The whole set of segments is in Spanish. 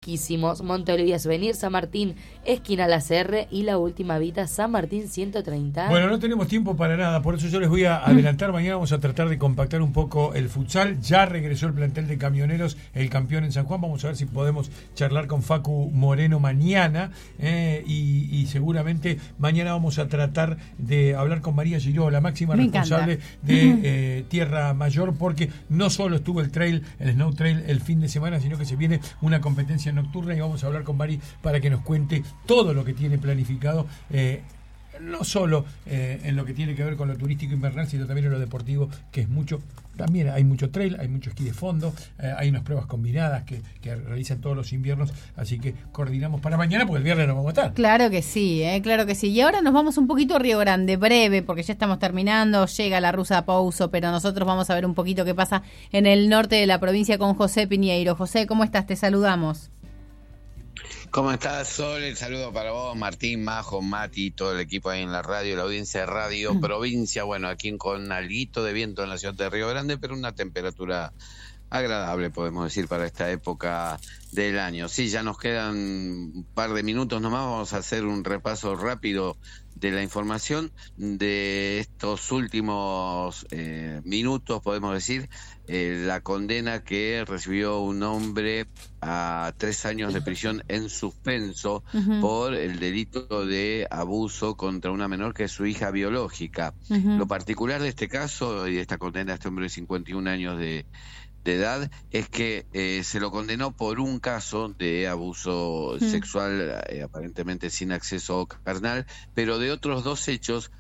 riquísimos. Monteolivia Souvenir, San Martín, esquina La CR y La Última Vita, San Martín 130. Bueno, no tenemos tiempo para nada, por eso yo les voy a adelantar. Mañana vamos a tratar de compactar un poco el futsal. Ya regresó el plantel de Camioneros, el campeón en San Juan. Vamos a ver si podemos charlar con Facu Moreno mañana, y seguramente mañana vamos a tratar de hablar con María Giró, la máxima responsable de Tierra Mayor, porque no solo estuvo el Snow Trail el fin de semana, sino que se viene una competencia nocturna y vamos a hablar con Mari para que nos cuente todo lo que tiene planificado, no solo en lo que tiene que ver con lo turístico invernal, sino también en lo deportivo, que es mucho. También hay mucho trail, hay mucho esquí de fondo, hay unas pruebas combinadas que realizan todos los inviernos, así que coordinamos para mañana porque el viernes nos vamos a estar. Claro que sí, claro que sí. Y ahora nos vamos un poquito a Río Grande, breve, porque ya estamos terminando, llega la rusa Pouso, pero nosotros vamos a ver un poquito qué pasa en el norte de la provincia con José Piñeiro. José, ¿cómo estás? Te saludamos. ¿Cómo estás, Sol? El saludo para vos, Martín, Majo, Mati, todo el equipo ahí en la radio, la audiencia de Radio Provincia. Bueno, aquí con alguito de viento en la ciudad de Río Grande, pero una temperatura agradable, podemos decir, para esta época del año. Sí, ya nos quedan un par de minutos nomás, vamos a hacer un repaso rápido de la información de estos últimos minutos, podemos decir. La condena que recibió un hombre a 3 años de prisión en suspenso por el delito de abuso contra una menor que es su hija biológica. Lo particular de este caso y de esta condena a este hombre de 51 años de edad es que se lo condenó por un caso de abuso sexual, aparentemente sin acceso carnal, pero de otros 2 hechos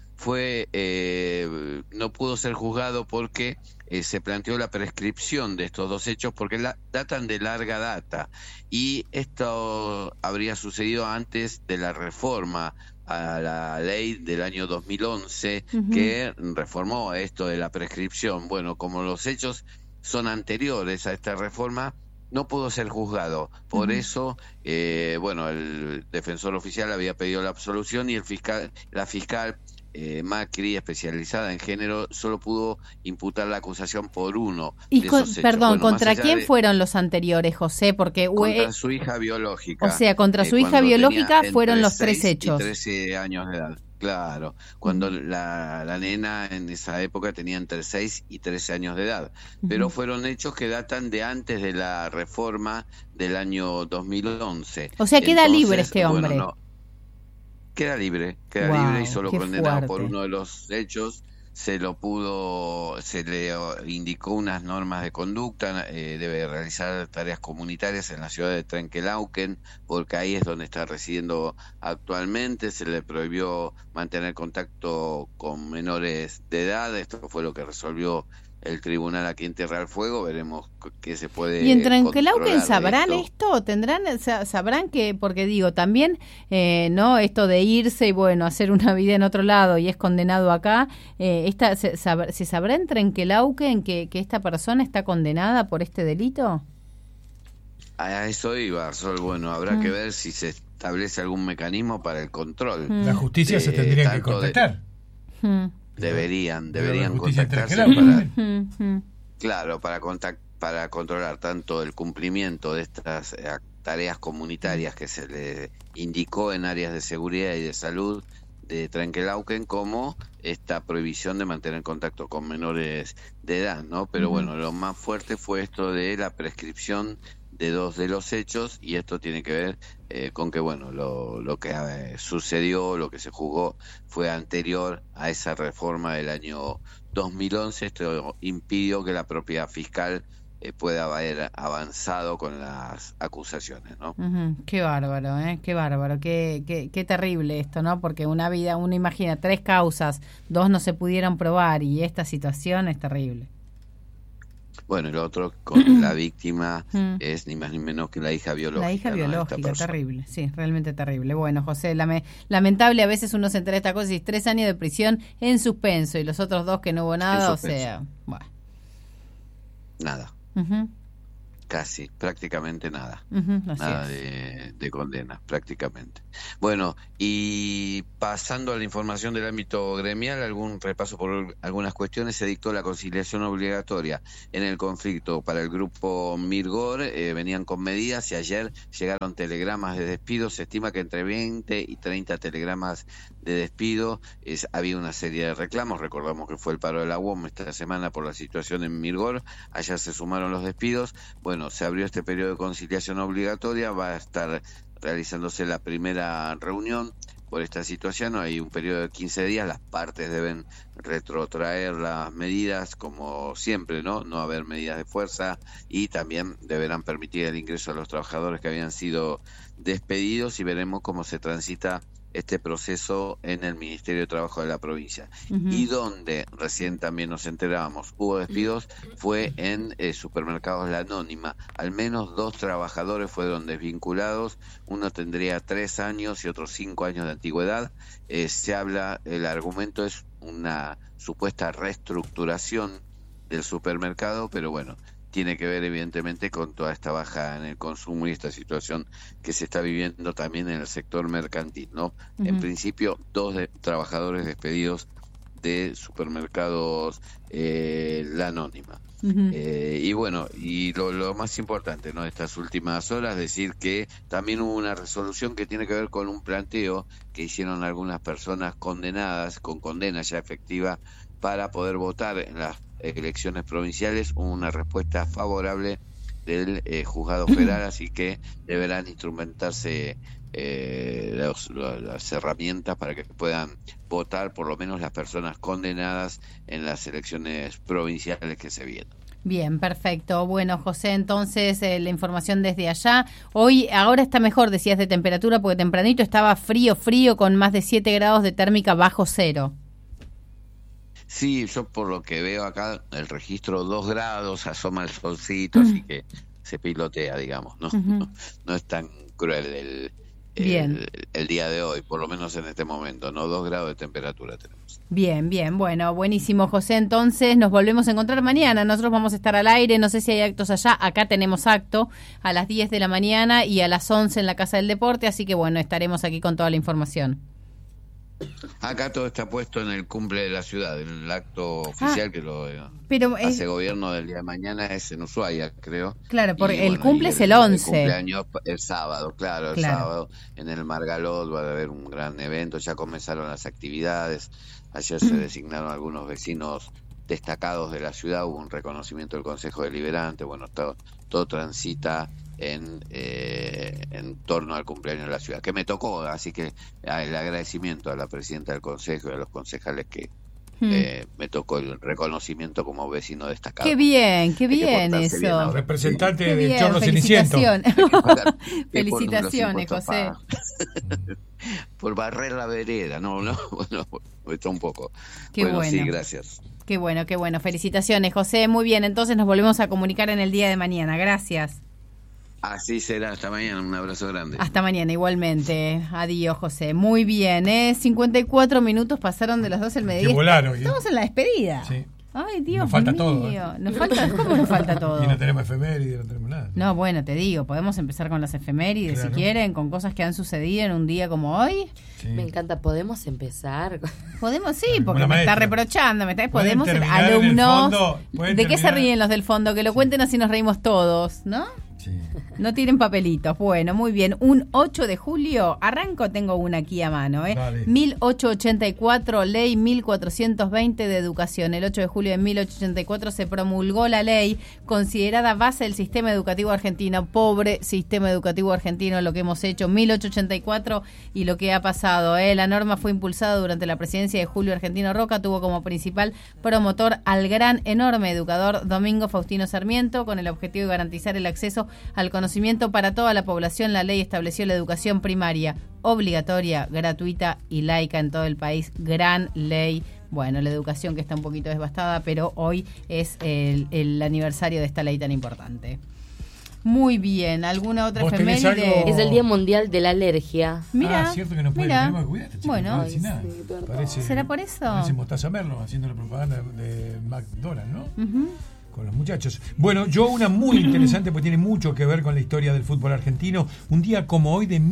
no pudo ser juzgado porque se planteó la prescripción de estos 2 hechos porque datan de larga data, y esto habría sucedido antes de la reforma a la ley del año 2011 que reformó esto de la prescripción. Bueno, como los hechos son anteriores a esta reforma, no pudo ser juzgado. Por eso, el defensor oficial había pedido la absolución y la fiscal Macri, especializada en género, solo pudo imputar la acusación por uno de esos hechos. Perdón, ¿contra quién fueron los anteriores, José? Porque contra su hija biológica. O sea, contra su hija biológica fueron los 3 hechos. Y 13 años de edad. Claro, cuando la nena en esa época tenía entre 6 y 13 años de edad. Pero fueron hechos que datan de antes de la reforma del año 2011. O sea, queda libre este hombre. Queda libre y solo condenado por uno de los hechos. Se le indicó unas normas de conducta, debe realizar tareas comunitarias en la ciudad de Trenquelauquen, porque ahí es donde está residiendo actualmente. Se le prohibió mantener contacto con menores de edad. Esto fue lo que resolvió el tribunal aquí en Tierra del Fuego. Veremos qué se puede. ¿Y en Trenquelauquen sabrán esto? ¿Sabrán que, porque digo, también, esto de irse y hacer una vida en otro lado y es condenado acá, ¿se sabrá en Trenquelauquen que esta persona está condenada por este delito? A eso iba, Sol. Bueno, habrá que ver si se establece algún mecanismo para el control. La justicia se tendría que contactar. Deberían contactarse para controlar tanto el cumplimiento de estas tareas comunitarias que se le indicó en áreas de seguridad y de salud de Trenquelauquen, como esta prohibición de mantener contacto con menores de edad, ¿no? Pero bueno, lo más fuerte fue esto de la prescripción de 2 de los hechos, y esto tiene que ver con que lo que sucedió, lo que se juzgó fue anterior a esa reforma del año 2011. Esto impidió que la propia fiscal pueda haber avanzado con las acusaciones, ¿no? Qué bárbaro, qué bárbaro, qué terrible esto, ¿no? Porque una vida, uno imagina 3 causas, 2 no se pudieron probar, y esta situación es terrible. Bueno, el otro con la víctima es ni más ni menos que la hija biológica. La hija biológica, terrible, sí, realmente terrible. Bueno, José, lamentable, a veces uno se entera de estas cosas y 3 años de prisión en suspenso, y los otros 2 que no hubo nada, o sea, bueno. Nada. Casi, prácticamente nada. Nada de condena, prácticamente. Bueno, y pasando a la información del ámbito gremial, algún repaso por algunas cuestiones. Se dictó la conciliación obligatoria en el conflicto para el grupo Mirgor. Venían con medidas y ayer llegaron telegramas de despido. Se estima que entre 20 y 30 telegramas de despido. Había una serie de reclamos. Recordamos que fue el paro de la UOM esta semana por la situación en Mirgor. Ayer se sumaron los despidos. Bueno, se abrió este periodo de conciliación obligatoria. Va a estar realizándose la primera reunión por esta situación. Hay un periodo de 15 días, las partes deben retrotraer las medidas como siempre, no haber medidas de fuerza, y también deberán permitir el ingreso a los trabajadores que habían sido despedidos, y veremos cómo se transita este proceso en el Ministerio de Trabajo de la provincia. Y donde recién también nos enterábamos hubo despidos fue en Supermercados La Anónima. Al menos 2 trabajadores fueron desvinculados. Uno tendría 3 años y otros 5 años de antigüedad. Se habla, el argumento es una supuesta reestructuración del supermercado, pero bueno, tiene que ver evidentemente con toda esta baja en el consumo y esta situación que se está viviendo también en el sector mercantil, ¿no? En principio, 2 trabajadores despedidos de Supermercados La Anónima. Y bueno, y lo más importante, ¿no?, de estas últimas horas, decir que también hubo una resolución que tiene que ver con un planteo que hicieron algunas personas condenadas, con condena ya efectiva, para poder votar en las elecciones provinciales. Una respuesta favorable del juzgado federal, así que deberán instrumentarse las herramientas para que puedan votar por lo menos las personas condenadas en las elecciones provinciales que se vienen. Bien, perfecto. Bueno, José, entonces la información desde allá. Ahora está mejor, decías, de temperatura, porque tempranito estaba frío, con más de 7 grados de térmica bajo cero. Sí, yo por lo que veo acá, el registro 2 grados, asoma el solcito, así que se pilotea, digamos, ¿no? No es tan cruel el día de hoy, por lo menos en este momento, ¿no? 2 grados de temperatura tenemos. Bien, bueno, buenísimo, José. Entonces nos volvemos a encontrar mañana. Nosotros vamos a estar al aire, no sé si hay actos allá. Acá tenemos acto a las 10 de la mañana y a las 11 en la Casa del Deporte, así que bueno, estaremos aquí con toda la información. Acá todo está puesto en el cumple de la ciudad, el acto oficial que lo hace gobierno del día de mañana es en Ushuaia, creo. Claro, porque el cumple es el 11. El cumpleaños el sábado, claro. Sábado en el Margalot va a haber un gran evento, ya comenzaron las actividades. Ayer se designaron algunos vecinos destacados de la ciudad, hubo un reconocimiento del Consejo Deliberante, bueno, todo transita en torno al cumpleaños de la ciudad, que me tocó, así que el agradecimiento a la presidenta del consejo y a los concejales que me tocó el reconocimiento como vecino destacado. Qué bien eso. Bien, ¿no? Representante del Chorro Ceniciento. Felicitaciones, José. Por barrer la vereda, bueno, está un poco. Qué bueno. Sí, gracias. Qué bueno. Felicitaciones, José. Muy bien, entonces nos volvemos a comunicar en el día de mañana. Gracias. Así será, hasta mañana, un abrazo grande. Hasta mañana, igualmente. Adiós, José. Muy bien, 54 minutos pasaron de las 12 del mediodía. Que volaron. Estamos en la despedida. Sí. Ay, Dios nos falta mío. Todo, ¿Cómo nos falta todo? Y no tenemos efemérides, no tenemos nada. No, bueno, te digo, podemos empezar con las efemérides, claro, si quieren, con cosas que han sucedido en un día como hoy. Sí. Me encanta, ¿podemos empezar? Podemos, sí, porque me está reprochando, podemos ser alumnos. ¿De qué se ríen los del fondo? Que lo cuenten así nos reímos todos, ¿no? Sí. No tiren papelitos. Bueno, muy bien. Un 8 de julio, tengo una aquí a mano. 1884, ley 1420 de educación. El 8 de julio de 1884 se promulgó la ley considerada base del sistema educativo argentino. Pobre sistema educativo argentino, lo que hemos hecho. 1884 y lo que ha pasado. La norma fue impulsada durante la presidencia de Julio Argentino Roca. Tuvo como principal promotor al gran, enorme educador Domingo Faustino Sarmiento, con el objetivo de garantizar el acceso al conocimiento para toda la población. La ley estableció la educación primaria obligatoria, gratuita y laica en todo el país. Gran ley. Bueno, la educación que está un poquito devastada, pero hoy es el aniversario de esta ley tan importante. Muy bien, ¿alguna otra efeméride? Es el Día Mundial de la Alergia. Mira, cierto que no puede tenemos que cuidar, bueno, no decir nada. Sí, ¿será por eso? Parece Mostaza Merlo haciendo la propaganda de McDonald's, ¿no? los muchachos. Bueno, yo una muy interesante, porque tiene mucho que ver con la historia del fútbol argentino. Un día como hoy de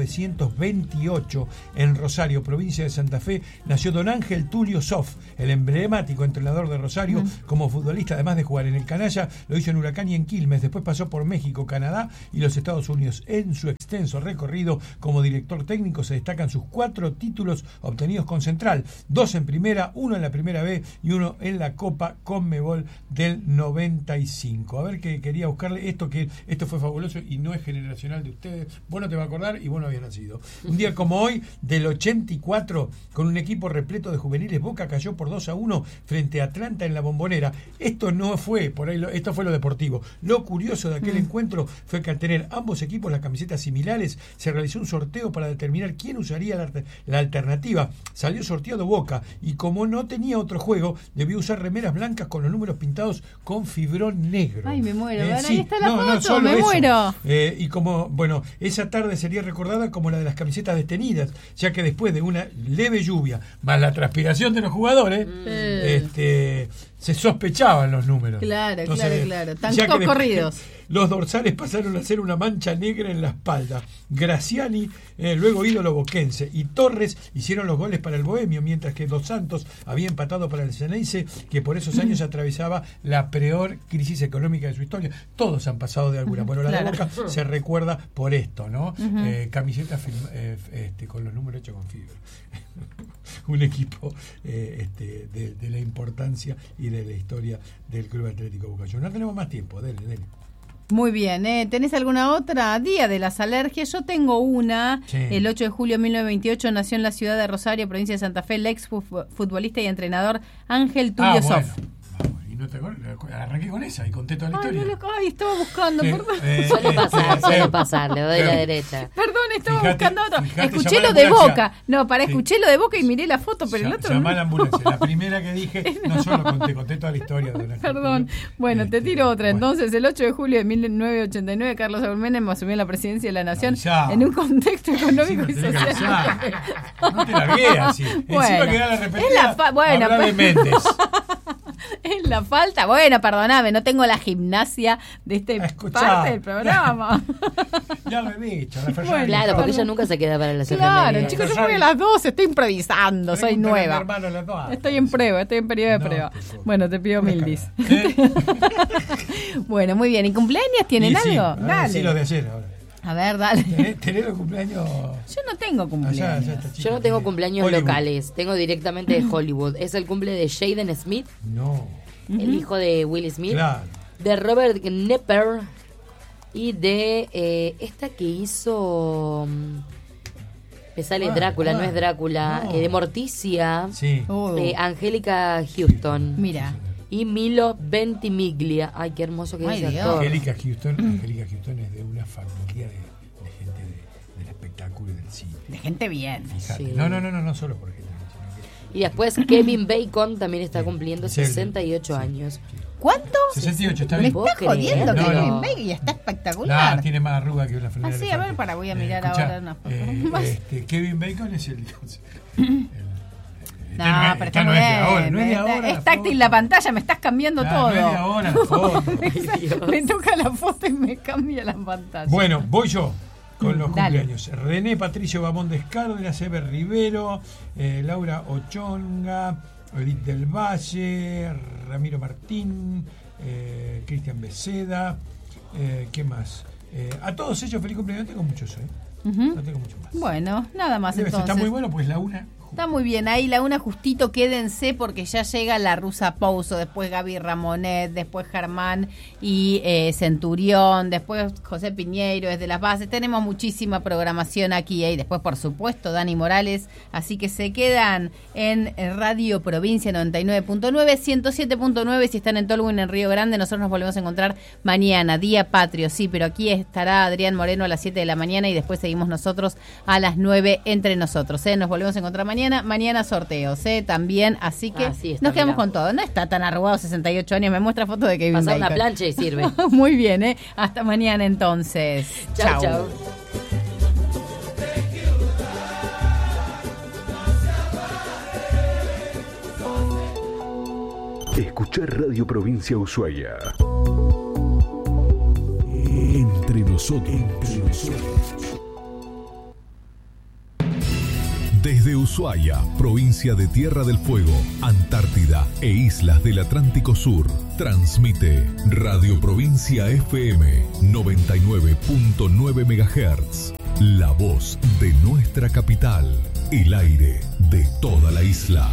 1928, en Rosario, provincia de Santa Fe, nació don Ángel Tulio Zoff, el emblemático entrenador de Rosario. Como futbolista, además de jugar en el Canalla, lo hizo en Huracán y en Quilmes. Después pasó por México, Canadá y los Estados Unidos. En su extenso recorrido como director técnico se destacan sus 4 títulos obtenidos con Central, 2 en primera, 1 en la primera B y 1 en la Copa Conmebol del 95. A ver, que quería buscarle esto fue fabuloso y no es generacional de ustedes. Vos no te vas a acordar y vos no habías nacido. Un día como hoy, del 84, con un equipo repleto de juveniles, Boca cayó por 2-1 frente a Atlanta en la Bombonera. Esto no fue por ahí, esto fue lo deportivo. Lo curioso de aquel encuentro fue que al tener ambos equipos las camisetas similares, se realizó un sorteo para determinar quién usaría la alternativa. Salió sorteado Boca y como no tenía otro juego, debió usar remeras blancas con los números pintados con fibrón negro. Ay, me muero. Sí, ahí está la foto, me muero. Y como, bueno, esa tarde sería recordada como la de las camisetas destenidas, ya que después de una leve lluvia, más la transpiración de los jugadores, se sospechaban los números. Claro. Están ya todos corridos. Los dorsales pasaron a ser una mancha negra en la espalda. Graciani, luego ídolo boquense, y Torres hicieron los goles para el Bohemio, mientras que Dos Santos había empatado para el Ceneice, que por esos años atravesaba la peor crisis económica de su historia. Todos han pasado de alguna. Bueno, la de Boca se recuerda por esto, ¿no? Camiseta con los números hechos con fibra. Un equipo de la importancia y de la historia del Club Atlético Boca Juniors. No tenemos más tiempo, dele. Muy bien, ¿tenés alguna otra? Día de las alergias. Yo tengo una. Sí. El 8 de julio de 1928 nació en la ciudad de Rosario, provincia de Santa Fe, el ex futbolista y entrenador Ángel Tulio Zoff. No te arranqué con esa y conté toda la historia. Estaba buscando, perdón. Suele pasar, le doy la derecha. Perdón, estaba buscando otro. Escuché lo de Boca. Escuché lo de Boca y miré la foto, pero el otro llamá a la ambulancia. La primera que dije, no solo conté toda la historia de una. Perdón. Bueno, te tiro otra. Entonces, el 8 de julio de 1989, Carlos Saúl Menem asumió la presidencia de la Nación en un contexto económico y social. No te la veas así. Encima que da la repetida. Habla de Méndez. Es la falta. Bueno, perdóname, no tengo la gimnasia de parte del programa. Ya lo he dicho. Claro, porque ella nunca se queda para la segunda. Claro, chicos, yo voy a las 12, estoy improvisando, soy nueva. Estoy en prueba, estoy en periodo de prueba. Bueno, te pido 1000 dis. Bueno, muy bien. ¿Y cumpleaños tienen algo? Dale. Sí, lo de ayer ahora. A ver, dale. ¿Tenés los cumpleaños? Yo no tengo cumpleaños. Yo no tengo cumpleaños Hollywood. Locales, tengo directamente de Hollywood. Es el cumple de Jaden Smith. No. El hijo de Will Smith. Claro. De Robert Knepper. Y de esta que hizo... Me sale Drácula, no es Drácula. No. De Morticia. Sí. Angélica Houston. Mira. Y Milo Ventimiglia. Ay, qué hermoso que es el actor. Angélica Houston es de una familia de gente del espectáculo y del cine. De gente bien. Sí. No solo por gente. Y después Kevin Bacon también está cumpliendo 68 años. ¿Cuánto? 68, está bien. Me está jodiendo que Kevin Bacon y está espectacular. No, tiene más arruga que una flor. Sí, a ver, voy a mirar ahora una foto. Kevin Bacon es el No, pero está muy bien. No es de ahora. Es táctil la pantalla, me estás cambiando todo. No es de ahora la foto. Me toca la foto y me cambia la pantalla. Bueno, voy yo con los cumpleaños. René Patricio Bamondes Cárdenas, Eber Rivero, Laura Ochonga, Edith del Valle, Ramiro Martín, Cristian Beceda, ¿qué más? A todos ellos feliz cumpleaños. Tengo muchos, no tengo mucho más. Bueno, nada más entonces. Está muy bueno, pues la una. Está muy bien, ahí la una justito, quédense porque ya llega la Rusa Pouso, después Gaby Ramonet, después Germán y Centurión, después José Piñeiro desde Las Bases. Tenemos muchísima programación aquí y después por supuesto Dani Morales, así que se quedan en Radio Provincia 99.9, 107.9 si están en Tolwyn en Río Grande. Nosotros nos volvemos a encontrar mañana, Día Patrio, sí, pero aquí estará Adrián Moreno a las 7 de la mañana y después seguimos nosotros a las 9 entre nosotros. Nos volvemos a encontrar mañana sorteos, también, así que nos quedamos con todo. No está tan arrugado, 68 años, me muestra foto de Kevin Bacon. Pasar una plancha y sirve. Muy bien, hasta mañana entonces. Chau. Escuchar Radio Provincia Ushuaia. Entre nosotros. Desde Ushuaia, provincia de Tierra del Fuego, Antártida e islas del Atlántico Sur, transmite Radio Provincia FM 99.9 MHz. La voz de nuestra capital, el aire de toda la isla.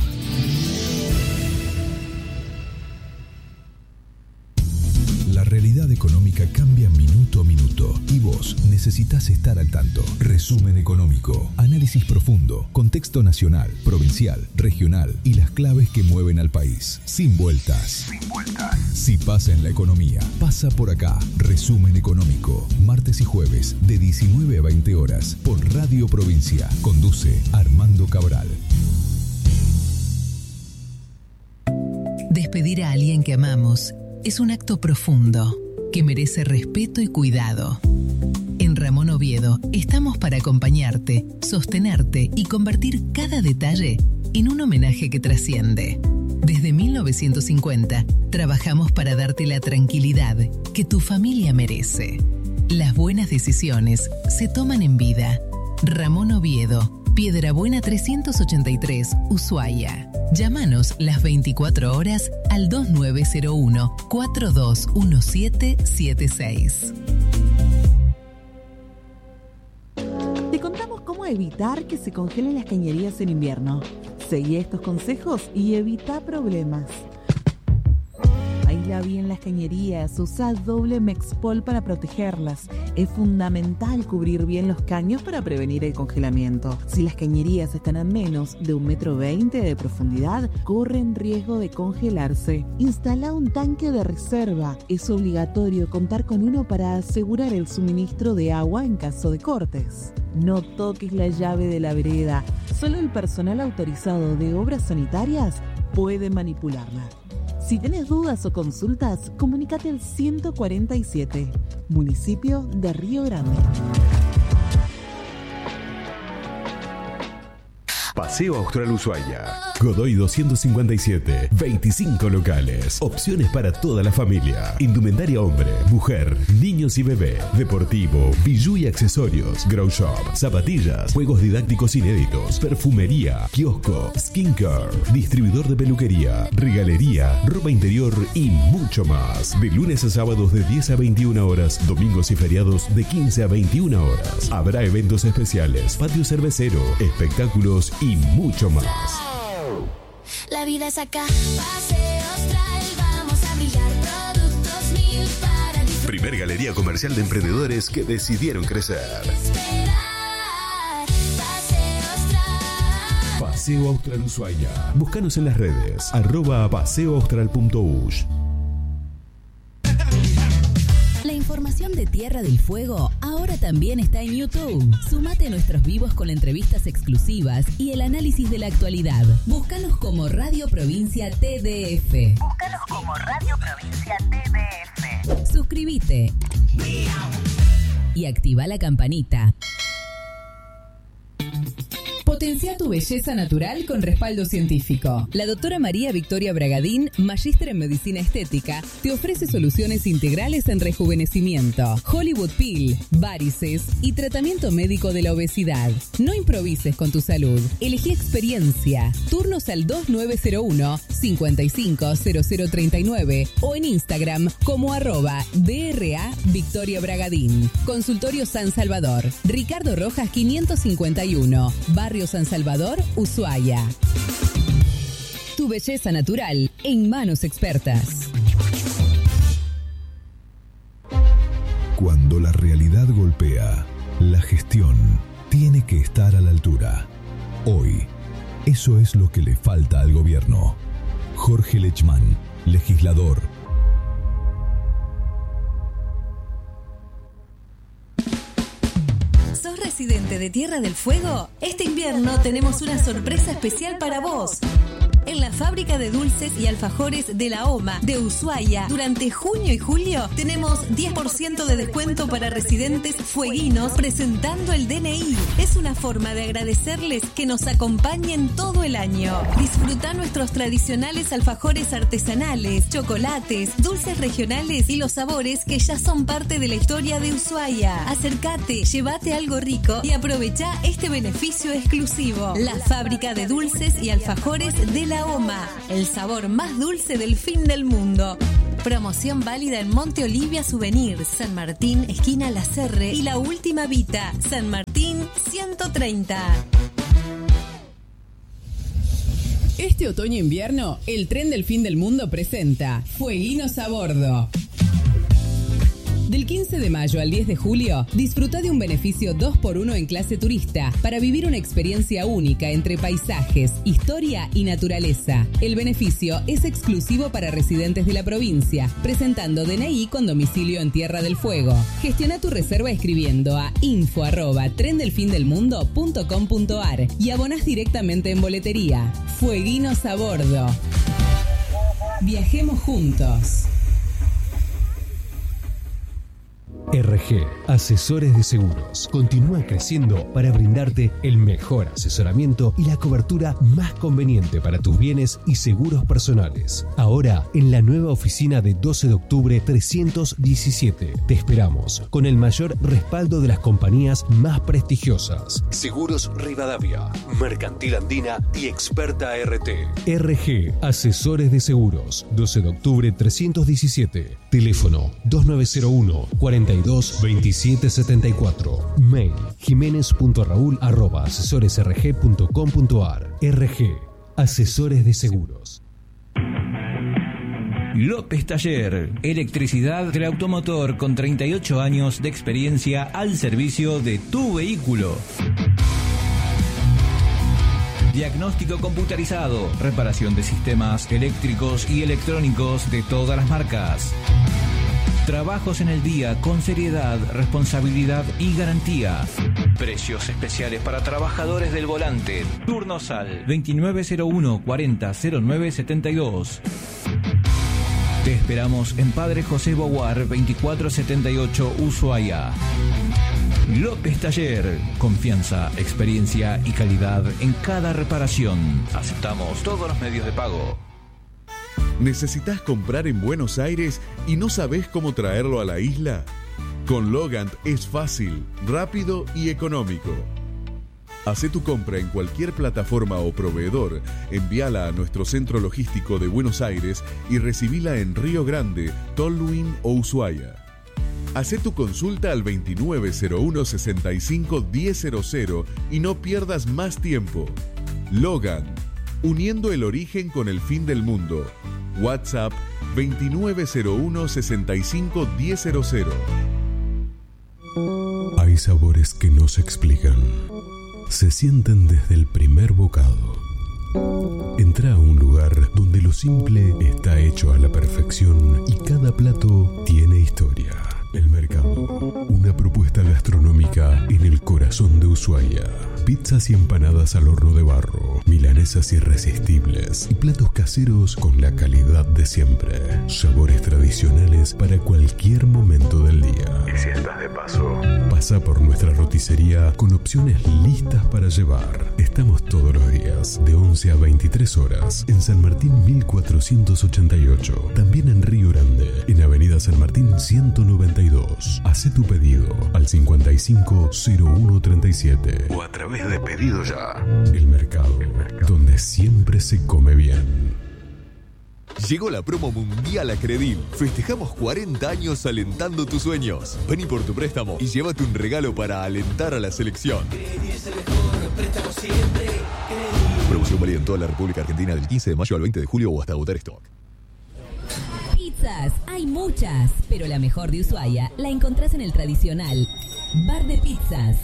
La realidad económica cambia minuto a minuto y vos necesitas estar al tanto. Resumen económico, análisis profundo, contexto nacional, provincial, regional y las claves que mueven al país. Sin vueltas. Si pasa en la economía, pasa por acá. Resumen económico, martes y jueves de 19 a 20 horas por Radio Provincia. Conduce Armando Cabral. Despedir a alguien que amamos es un acto profundo que merece respeto y cuidado. En Ramón Oviedo estamos para acompañarte, sostenerte y convertir cada detalle en un homenaje que trasciende. Desde 1950 trabajamos para darte la tranquilidad que tu familia merece. Las buenas decisiones se toman en vida. Ramón Oviedo, Piedrabuena 383, Ushuaia. Llámanos las 24 horas al 2901-421776. Te contamos cómo evitar que se congelen las cañerías en invierno. Seguí estos consejos y evita problemas. Aísla bien las cañerías, usa doble Mexpol para protegerlas. Es fundamental cubrir bien los caños para prevenir el congelamiento. Si las cañerías están a menos de 1,20 m de profundidad, corren riesgo de congelarse. Instala un tanque de reserva. Es obligatorio contar con uno para asegurar el suministro de agua en caso de cortes. No toques la llave de la vereda. Solo el personal autorizado de obras sanitarias puede manipularla. Si tenés dudas o consultas, comunícate al 147, municipio de Río Grande. Paseo Austral Ushuaia. Godoy 257. 25 locales. Opciones para toda la familia. Indumentaria hombre, mujer, niños y bebé. Deportivo, bijú y accesorios. Grow shop, zapatillas, juegos didácticos inéditos. Perfumería, kiosco, skincare. Distribuidor de peluquería, regalería, ropa interior y mucho más. De lunes a sábados de 10 a 21 horas. Domingos y feriados de 15 a 21 horas. Habrá eventos especiales, patio cervecero, espectáculos y mucho más. La vida es acá, Paseo Austral, vamos a brillar, productos 1000 para disfrutar. Primer galería comercial de emprendedores que decidieron crecer. Paseo Austral Ushuaia. Búscanos en las redes, @paseoaustral.ush. La información de Tierra del Fuego ahora también está en YouTube. Sumate a nuestros vivos con entrevistas exclusivas y el análisis de la actualidad. Búscanos como Radio Provincia TDF. Suscríbete y activa la campanita. Potencia tu belleza natural con respaldo científico. La doctora María Victoria Bragadín, magíster en medicina estética, te ofrece soluciones integrales en rejuvenecimiento, Hollywood Peel, varices y tratamiento médico de la obesidad. No improvises con tu salud. Elegí experiencia. Turnos al 2901-550039 o en Instagram como @DRA Victoria Bragadín. Consultorio San Salvador. Ricardo Rojas 551. Barrio San Salvador, Ushuaia. Tu belleza natural en manos expertas. Cuando la realidad golpea, la gestión tiene que estar a la altura. Hoy, eso es lo que le falta al gobierno. Jorge Lechman, legislador. ¿Sos residente de Tierra del Fuego? Este invierno tenemos una sorpresa especial para vos. En la fábrica de dulces y alfajores de la OMA de Ushuaia, durante junio y julio tenemos 10% de descuento para residentes fueguinos presentando el DNI. Es una forma de agradecerles que nos acompañen todo el año. Disfruta nuestros tradicionales alfajores artesanales, chocolates, dulces regionales y los sabores que ya son parte de la historia de Ushuaia. Acércate, llévate algo rico y aprovecha este beneficio exclusivo. La fábrica de dulces y alfajores de la OMA, el sabor más dulce del fin del mundo. Promoción válida en Monte Olivia Souvenir, San Martín, esquina La Serre y La Última Vita, San Martín 130. Este otoño-invierno, el tren del fin del mundo presenta Fueguinos a Bordo. Del 15 de mayo al 10 de julio, disfruta de un beneficio 2x1 en clase turista para vivir una experiencia única entre paisajes, historia y naturaleza. El beneficio es exclusivo para residentes de la provincia, presentando DNI con domicilio en Tierra del Fuego. Gestiona tu reserva escribiendo a info@trendelfindelmundo.com.ar y abonás directamente en boletería. Fueguinos a Bordo. Viajemos juntos. RG, Asesores de Seguros, continúa creciendo para brindarte el mejor asesoramiento y la cobertura más conveniente para tus bienes y seguros personales. Ahora, en la nueva oficina de 12 de octubre 317. Te esperamos con el mayor respaldo de las compañías más prestigiosas. Seguros Rivadavia, Mercantil Andina y Experta RT. RG, Asesores de Seguros, 12 de octubre 317. Teléfono 2901 42 2774. Mail jimenez.raul@asesoresrg.com.ar. RG, Asesores de Seguros. López Taller, electricidad del automotor con 38 años de experiencia al servicio de tu vehículo. Diagnóstico computarizado, reparación de sistemas eléctricos y electrónicos de todas las marcas. Trabajos en el día con seriedad, responsabilidad y garantía. Precios especiales para trabajadores del volante. Turnos al 2901 40 09 72. Te esperamos en Padre José Boguar 2478 Ushuaia. López Taller, confianza, experiencia y calidad en cada reparación. Aceptamos todos los medios de pago. ¿Necesitas comprar en Buenos Aires y no sabés cómo traerlo a la isla? Con Logant es fácil, rápido y económico. Hacé tu compra en cualquier plataforma o proveedor, envíala a nuestro centro logístico de Buenos Aires y recibila en Río Grande, Tolwyn o Ushuaia. Hacé tu consulta al 2901 65 1000 y no pierdas más tiempo. Logant, uniendo el origen con el fin del mundo. WhatsApp 2901 65 1000. Hay sabores que no se explican. Se sienten desde el primer bocado. Entra a un lugar donde lo simple está hecho a la perfección y cada plato tiene historia. El Mercado, una propuesta gastronómica en el corazón de Ushuaia. Pizzas y empanadas al horno de barro, milanesas irresistibles y platos caseros con la calidad de siempre. Sabores tradicionales para cualquier momento del día. Y si estás de paso, pasa por nuestra roticería con opciones listas para llevar. Estamos todos los días, de 11 a 23 horas, en San Martín 1488. También en Río Grande, en Avenida San Martín 192. Hacé tu pedido al 550137 o a través de Pedido Ya. El Mercado, donde siempre se come bien. Llegó la promo mundial a Credil. Festejamos 40 años alentando tus sueños. Vení por tu préstamo y llévate un regalo para alentar a la selección. Credil es el mejor, préstamo siempre. Credil. Promoción válida en toda la República Argentina del 15 de mayo al 20 de julio o hasta agotar stock. Pizzas, hay muchas, pero la mejor de Ushuaia la encontrás en el tradicional Bar de Pizzas.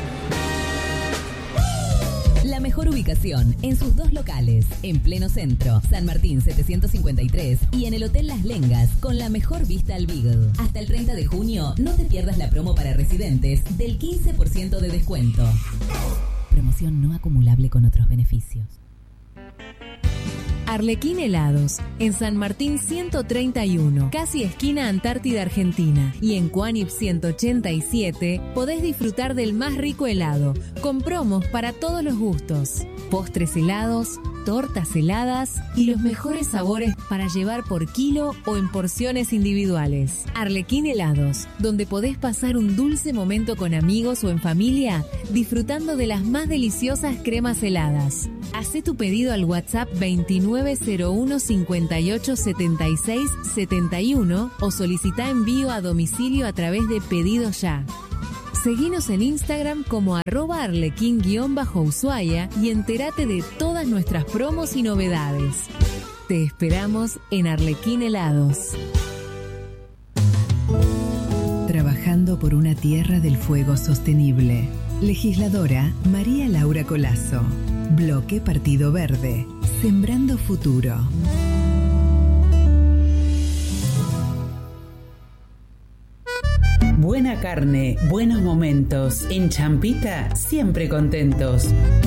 La mejor ubicación en sus dos locales, en pleno centro, San Martín 753 y en el Hotel Las Lengas, con la mejor vista al Beagle. Hasta el 30 de junio, no te pierdas la promo para residentes del 15% de descuento. Promoción no acumulable con otros beneficios. Arlequín Helados, en San Martín 131, casi esquina Antártida Argentina. Y en Cuánip 187 podés disfrutar del más rico helado, con promos para todos los gustos. Postres helados, tortas heladas y los mejores sabores para llevar por kilo o en porciones individuales. Arlequín Helados, donde podés pasar un dulce momento con amigos o en familia, disfrutando de las más deliciosas cremas heladas. Hacé tu pedido al WhatsApp 2901 58 76 71 o solicita envío a domicilio a través de Pedido Ya. Seguinos en Instagram como @arlequín_Ushuaia y entérate de todas nuestras promos y novedades. Te esperamos en Arlequín Helados. Trabajando por una tierra del fuego sostenible. Legisladora María Laura Colazo. Bloque Partido Verde. Sembrando futuro. Buena carne, buenos momentos. En Champita, siempre contentos.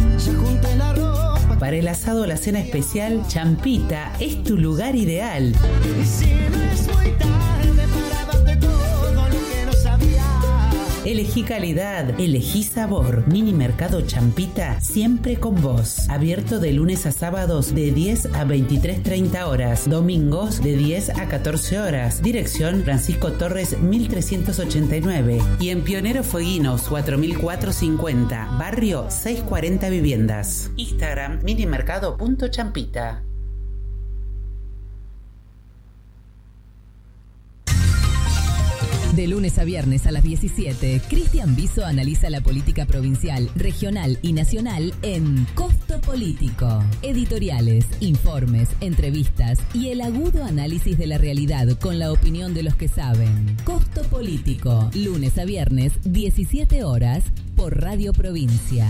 Para el asado o la cena especial, Champita es tu lugar ideal. Y si no es muy tarde para darte todo lo que no sabía. Elegí calidad, elegí sabor. Mini Mercado Champita, siempre con vos. Abierto de lunes a sábados de 10 a 23:30 horas. Domingos de 10 a 14 horas. Dirección Francisco Torres 1389. Y en Pionero Fueguinos 4450. Barrio 640 Viviendas. Instagram minimercado.champita. De lunes a viernes a las 17, Cristian Biso analiza la política provincial, regional y nacional en Costo Político. Editoriales, informes, entrevistas y el agudo análisis de la realidad con la opinión de los que saben. Costo Político, lunes a viernes, 17 horas, por Radio Provincia.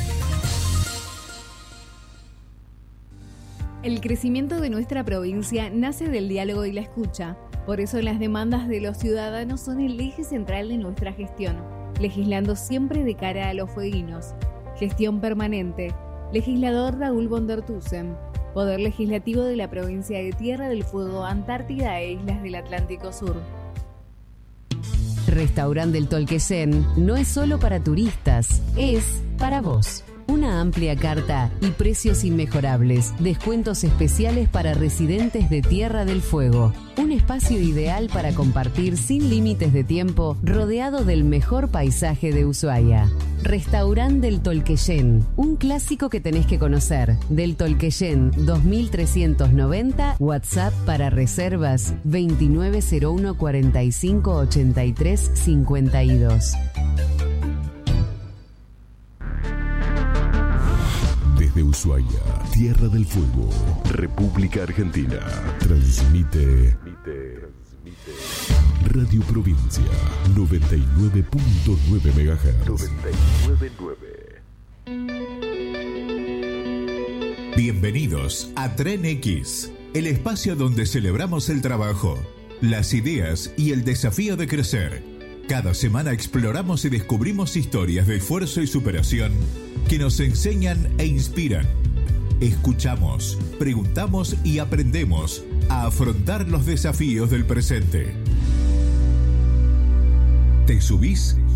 El crecimiento de nuestra provincia nace del diálogo y la escucha. Por eso las demandas de los ciudadanos son el eje central de nuestra gestión, legislando siempre de cara a los fueguinos. Gestión permanente. Legislador Raúl von der Thusen. Poder Legislativo de la provincia de Tierra del Fuego, Antártida e Islas del Atlántico Sur. Restaurante del Tolquellén no es solo para turistas, es para vos. Una amplia carta y precios inmejorables, descuentos especiales para residentes de Tierra del Fuego. Un espacio ideal para compartir sin límites de tiempo, rodeado del mejor paisaje de Ushuaia. Restaurante del Tolquellén, un clásico que tenés que conocer. Del Tolquellén 2390, WhatsApp para reservas 2901 45 83 52. Desde Ushuaia, Tierra del Fuego, República Argentina. Transmite Radio Provincia 99.9 MHz. 99.9. Bienvenidos a Tren X, el espacio donde celebramos el trabajo, las ideas y el desafío de crecer. Cada semana exploramos y descubrimos historias de esfuerzo y superación que nos enseñan e inspiran. Escuchamos, preguntamos y aprendemos a afrontar los desafíos del presente. ¿Te subís